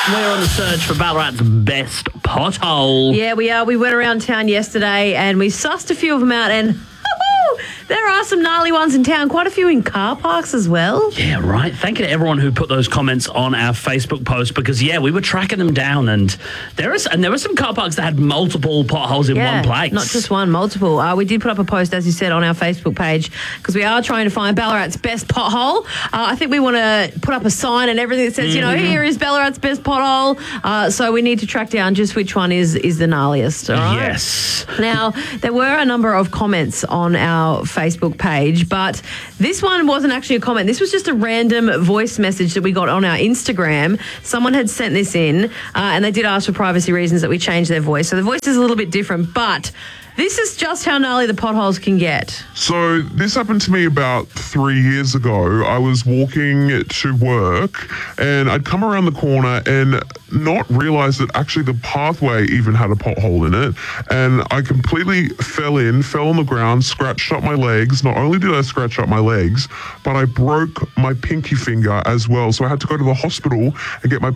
We're on the search for Ballarat's best pothole. Yeah, we are. We went around town yesterday and we sussed a few of them out, and there are some gnarly ones in town, quite a few in car parks as well. Yeah, right. Thank you to everyone who put those comments on our Facebook post because, we were tracking them down and there were some car parks that had multiple potholes in one place. Not just one, multiple. We did put up a post, as you said, on our Facebook page because we are trying to find Ballarat's best pothole. I think we want to put up a sign and everything that says, here is Ballarat's best pothole. So we need to track down just which one is the gnarliest. All right? Yes. Now, there were a number of comments on our Facebook page, but this one wasn't actually a comment. This was just a random voice message that we got on our Instagram. Someone had sent this in, and they did ask for privacy reasons that we change their voice. So the voice is a little bit different, but this is just how gnarly the potholes can get. So this happened to me about 3 years ago. I was walking to work and I'd come around the corner and not realize that actually the pathway even had a pothole in it. And I completely fell on the ground, scratched up my legs. Not only did I scratch up my legs, but I broke my pinky finger as well. So I had to go to the hospital and get my